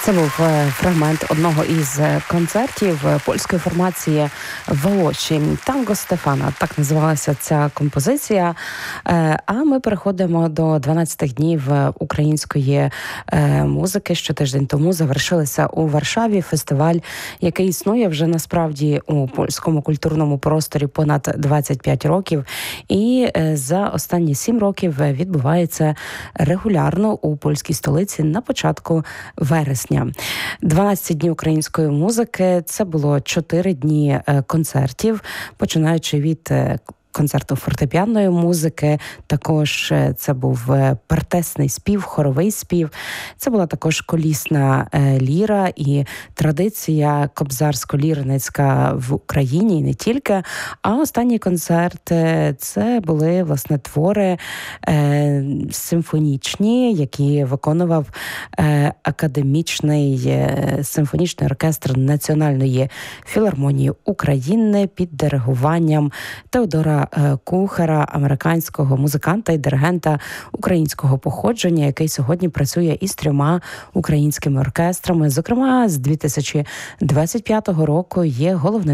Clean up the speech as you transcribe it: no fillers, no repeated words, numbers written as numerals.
Це був фрагмент одного із концертів польської формації «Волоші». «Танго Стефана» – так називалася ця композиція. А ми переходимо до 12 днів української музики. Щотиждень тому завершилися у Варшаві фестиваль, який існує вже насправді у польському культурному просторі понад 25 років. І за останні 7 років відбувається регулярно у польській столиці на початку вересня. 12 днів української музики – це було 4 дні концертів, починаючи від концерту фортепіанної музики, також це був партесний спів, хоровий спів. Це була також колісна ліра і традиція кобзарсько-лірницька в Україні, і не тільки. А останній концерт – це були, власне, твори симфонічні, які виконував академічний симфонічний оркестр Національної філармонії України під диригуванням Теодора Кухара, американського музиканта і диригента українського походження, який сьогодні працює із 3 українськими оркестрами. Зокрема, з 2025 року є головним